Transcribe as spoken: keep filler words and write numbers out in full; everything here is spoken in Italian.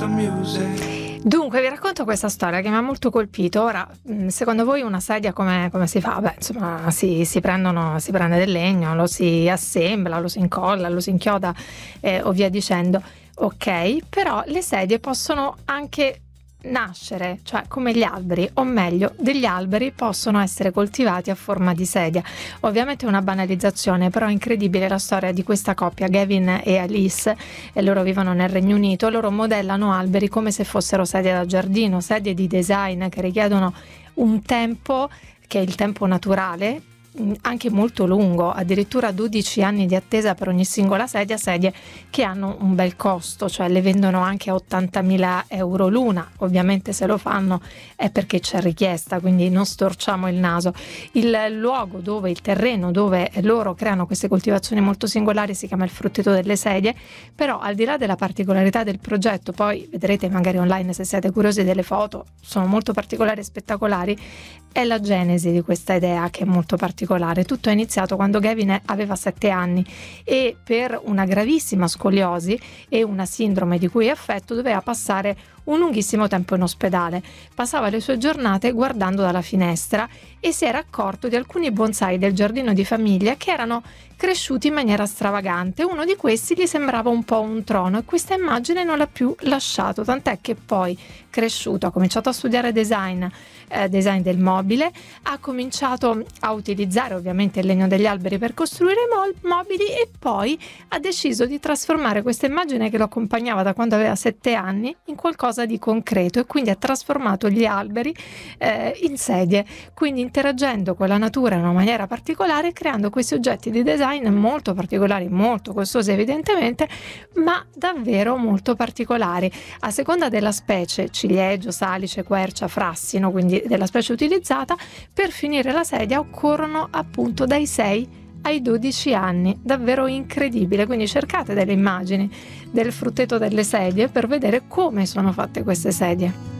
the music. Dunque vi racconto questa storia che mi ha molto colpito. Ora, secondo voi una sedia come, come si fa? Beh, insomma, si, si prendono, si prende del legno, lo si assembla, lo si incolla, lo si inchioda eh, o via dicendo. Ok, però le sedie possono anche nascere, cioè come gli alberi, o meglio, degli alberi possono essere coltivati a forma di sedia. Ovviamente è una banalizzazione, però è incredibile la storia di questa coppia, Gavin e Alice, e loro vivono nel Regno Unito. Loro modellano alberi come se fossero sedie da giardino, sedie di design che richiedono un tempo che è il tempo naturale, anche molto lungo, addirittura dodici anni di attesa per ogni singola sedia, sedie che hanno un bel costo, cioè le vendono anche a ottantamila euro l'una. Ovviamente se lo fanno è perché c'è richiesta, quindi non storciamo il naso. Il luogo dove, il terreno dove loro creano queste coltivazioni molto singolari si chiama il frutteto delle sedie, però al di là della particolarità del progetto, poi vedrete magari online se siete curiosi delle foto, sono molto particolari e spettacolari, è la genesi di questa idea che è molto particolare. Tutto è iniziato quando Gavin aveva sette anni e per una gravissima scoliosi e una sindrome di cui è affetto doveva passare un lunghissimo tempo in ospedale. Passava le sue giornate guardando dalla finestra e si era accorto di alcuni bonsai del giardino di famiglia che erano cresciuti in maniera stravagante. Uno di questi gli sembrava un po' un trono e questa immagine non l'ha più lasciato, tant'è che poi, cresciuto, ha cominciato a studiare design, eh, design del mobile, ha cominciato a utilizzare ovviamente il legno degli alberi per costruire mol- mobili e poi ha deciso di trasformare questa immagine che lo accompagnava da quando aveva sette anni in qualcosa di concreto e quindi ha trasformato gli alberi eh, in sedie, quindi interagendo con la natura in una maniera particolare, creando questi oggetti di design molto particolari, molto costosi evidentemente, ma davvero molto particolari. A seconda della specie, ciliegio, salice, quercia, frassino, quindi della specie utilizzata, per finire la sedia occorrono appunto dai sei ai dodici anni, davvero incredibile. Quindi cercate delle immagini del frutteto delle sedie per vedere come sono fatte queste sedie.